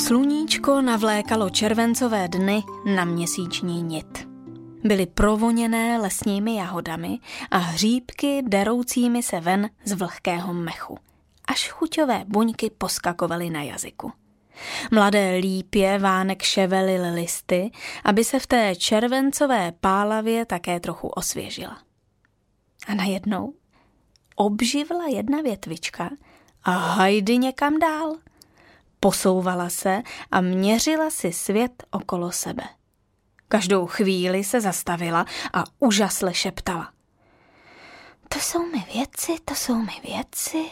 Sluníčko navlékalo červencové dny na měsíční nit. Byly provoněné lesními jahodami a hříbky deroucími se ven z vlhkého mechu. Až chuťové buňky poskakovaly na jazyku. Mladé lípě vánek ševelil listy, aby se v té červencové pálavě také trochu osvěžila. A najednou obživla jedna větvička a hajdy někam dál. Posouvala se a měřila si svět okolo sebe. Každou chvíli se zastavila a úžasle šeptala. To jsou mi věci.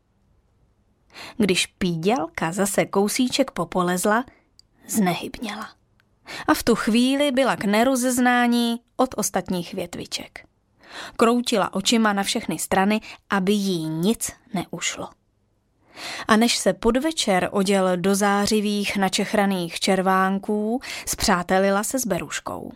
Když pídělka zase kousíček popolezla, znehybněla. A v tu chvíli byla k nerozeznání od ostatních větviček. Kroutila očima na všechny strany, aby jí nic neušlo. A než se podvečer oděl do zářivých načechraných červánků, spřátelila se s beruškou.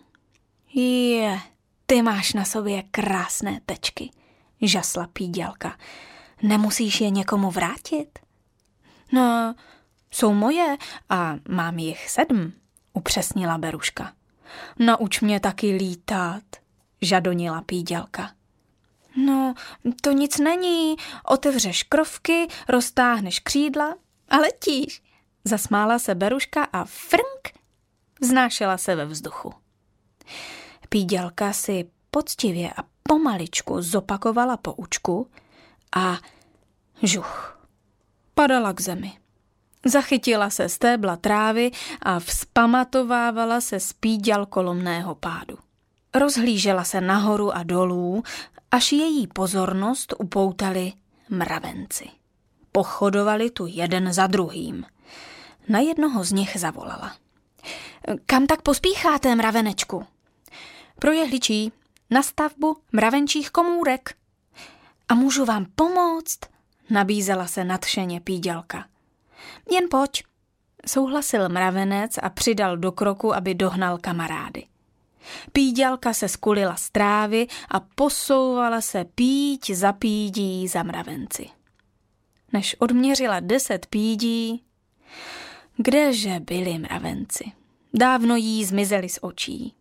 Ty máš na sobě krásné tečky, žasla pídělka. Nemusíš je někomu vrátit? No, jsou moje a mám jich 7, upřesnila beruška. Nauč mě taky lítat, žadonila pídělka. No, to nic není, otevřeš krovky, roztáhneš křídla a letíš. Zasmála se beruška a frnk, vznášela se ve vzduchu. Pídělka si poctivě a pomaličku zopakovala poučku a žuch, padala k zemi. Zachytila se stébla trávy a vzpamatovávala se z pídělkolomného pádu. Rozhlížela se nahoru a dolů, až její pozornost upoutali mravenci. Pochodovali tu jeden za druhým. Na jednoho z nich zavolala. Kam tak pospícháte, mravenečku? Pro jehličí, na stavbu mravenčích komůrek. A můžu vám pomoct? Nabízela se nadšeně pídělka. Jen pojď, souhlasil mravenec a přidal do kroku, aby dohnal kamarády. Pídělka se skulila z trávy a posouvala se píď za pídí za mravenci. Než odměřila 10 pídí, kdeže byli mravenci? Dávno jí zmizeli z očí.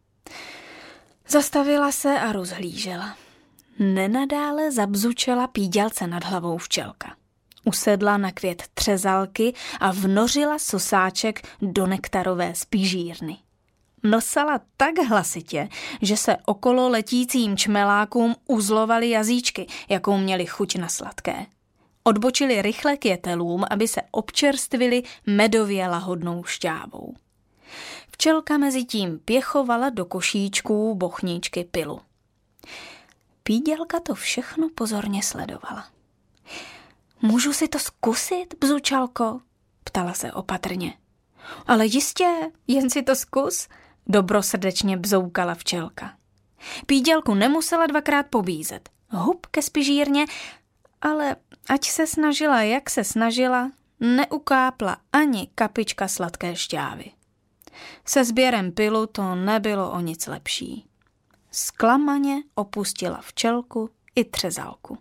Zastavila se a rozhlížela. Nenadále zabzučela pídělce nad hlavou včelka. Usedla na květ třezalky a vnořila sosáček do nektarové spížírny. Mlsala tak hlasitě, že se okolo letícím čmelákům uzlovaly jazyčky, jakou měli chuť na sladké. Odbočili rychle k jetelům, aby se občerstvili medově lahodnou šťávou. Včelka mezitím pěchovala do košíčků bochníčky pilu. Pídělka to všechno pozorně sledovala. Můžu si to zkusit, bzučalko? Ptala se opatrně. Ale jistě, jen si to zkus, dobrosrdečně bzoukala včelka. Pídělku nemusela 2krát pobízet. Hup ke spižírně, ale ať se snažila, jak se snažila, neukápla ani kapička sladké šťávy. Se sběrem pilu to nebylo o nic lepší. Zklamaně opustila včelku i třezalku.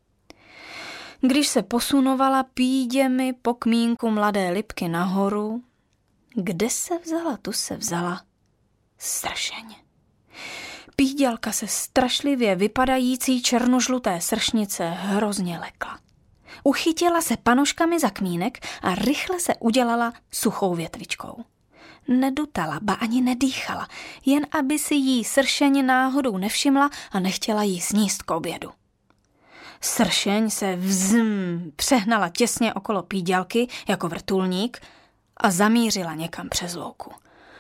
Když se posunovala píděmi po kmínku mladé lipky nahoru, kde se vzala, tu se vzala sršeň. Pídělka se strašlivě vypadající černožluté sršnice hrozně lekla. Uchytila se panožkami za kmínek a rychle se udělala suchou větvičkou. Nedutala, ba ani nedýchala, jen aby si jí sršeň náhodou nevšimla a nechtěla jí sníst k obědu. Sršeň se přehnala těsně okolo pídělky jako vrtulník a zamířila někam přes louku.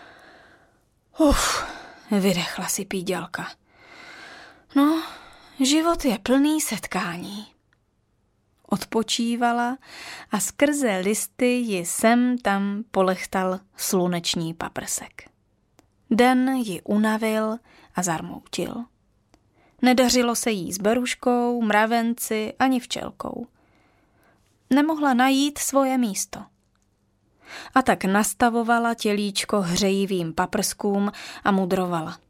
Vydechla si pídělka. No, život je plný setkání. Odpočívala a skrze listy ji sem tam polechtal sluneční paprsek. Den ji unavil a zarmoutil. Nedařilo se jí s beruškou, mravenci ani včelkou. Nemohla najít svoje místo. A tak nastavovala tělíčko hřejivým paprskům a mudrovala.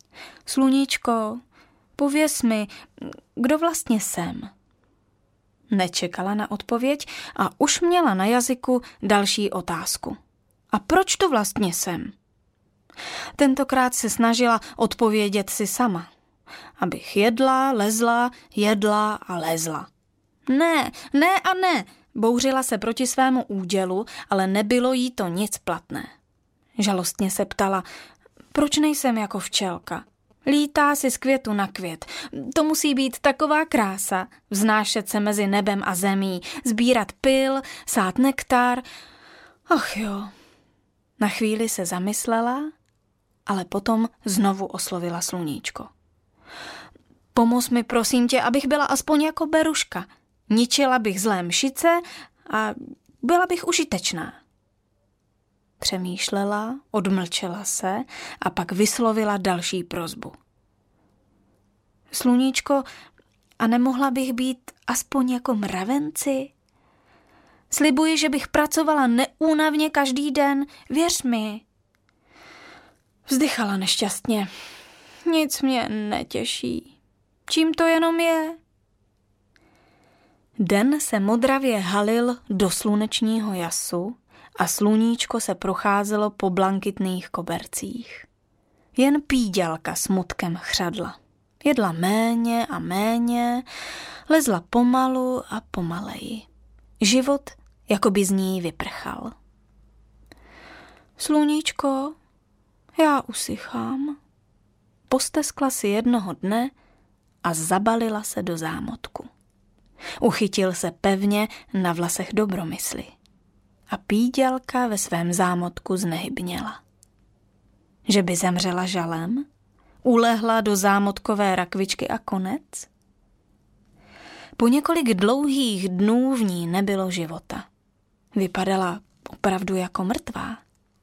Sluníčko, pověz mi, kdo vlastně jsem? nečekala na odpověď a už měla na jazyku další otázku. A proč to vlastně jsem? Tentokrát se snažila odpovědět si sama. Abych jedla, jedla a lezla. Ne a ne, bouřila se proti svému údělu, ale nebylo jí to nic platné. Žalostně se ptala, proč nejsem jako včelka? Lítá si z květu na květ. To musí být taková krása, vznášet se mezi nebem a zemí, sbírat pyl, sát nektar. Ach jo. Na chvíli se zamyslela, ale potom znovu oslovila sluníčko. Pomoz mi prosím tě, abych byla aspoň jako beruška. Ničila bych zlé mšice a byla bych užitečná. Přemýšlela, odmlčela se a pak vyslovila další prosbu. Sluníčko, a nemohla bych být aspoň jako mravenci? Slibuji, že bych pracovala neúnavně každý den, věř mi. Vzdychala nešťastně. Nic mě netěší. Čím to jenom je? Den se modravě halil do slunečního jasu a sluníčko se procházelo po blankitných kobercích. Jen píďalka smutkem chřadla. Jedla méně a méně, lezla pomalu a pomaleji. Život jako by z ní vyprchal. Sluníčko, já usychám. Posteskla si jednoho dne a zabalila se do zámotku. Uchytil se pevně na vlasech Dobromysly a píďalka ve svém zámotku znehybněla. Že by zemřela žalem? Ulehla do zámotkové rakvičky a konec? Po několik dlouhých dnů v ní nebylo života. Vypadala opravdu jako mrtvá.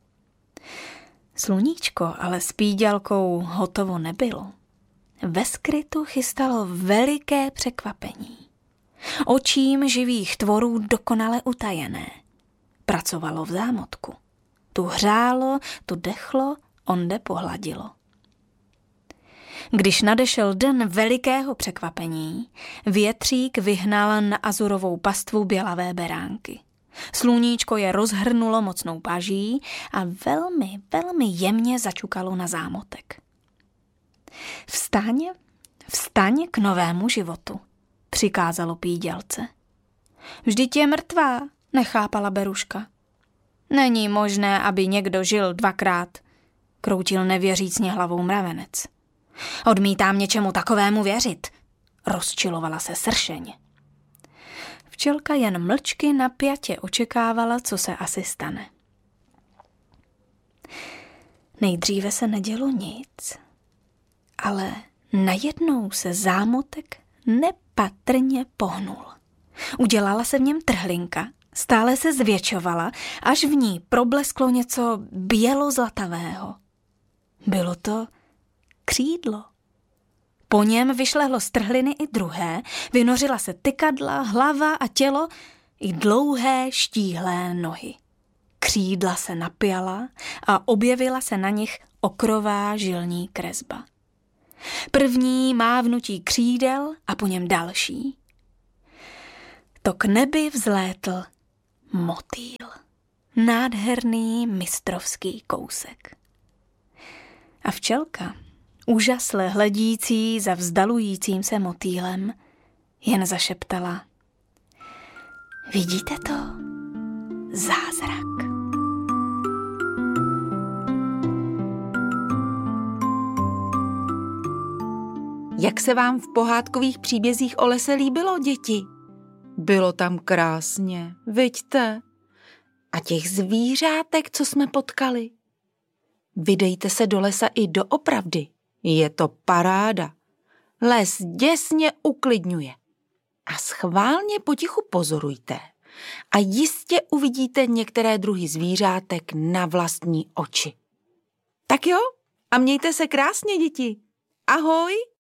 Sluníčko ale s píďalkou hotovo nebylo. Ve skrytu chystalo veliké překvapení. Očím živých tvorů dokonale utajené. Pracovalo v zámotku. Tu hřálo, tu dechlo, onde pohladilo. Když nadešel den velikého překvapení, větřík vyhnal na azurovou pastvu bělavé beránky. Sluníčko je rozhrnulo mocnou paží a velmi, velmi jemně začukalo na zámotek. Vstaň k novému životu, přikázalo píďalce. Vždyť je mrtvá, nechápala beruška. Není možné, aby někdo žil dvakrát, kroutil nevěřícně hlavou mravenec. Odmítám něčemu takovému věřit, rozčilovala se sršeň. Včelka jen mlčky napjatě očekávala, co se asi stane. Nejdříve se nedělo nic, ale najednou se zámotek nepatrně pohnul. Udělala se v něm trhlinka, stále se zvětšovala, až v ní problesklo něco bělozlatavého. Bylo to křídlo. Po něm vyšlehlo z trhliny i druhé, vynořila se tykadla, hlava a tělo i dlouhé štíhlé nohy. Křídla se napjala a objevila se na nich okrová žilní kresba. První mávnutí křídel a po něm další. To k nebi vzlétl motýl. Nádherný mistrovský kousek. A včelka, úžasle hledící za vzdalujícím se motýlem, jen zašeptala. Vidíte to? Zázrak. Jak se vám v pohádkových příbězích o lese líbilo, děti? Bylo tam krásně, viďte? A těch zvířátek, co jsme potkali? Vydejte se do lesa i doopravdy. Je to paráda. Les děsně uklidňuje. A schválně potichu pozorujte. A jistě uvidíte některé druhy zvířátek na vlastní oči. Tak jo, a mějte se krásně, děti. Ahoj!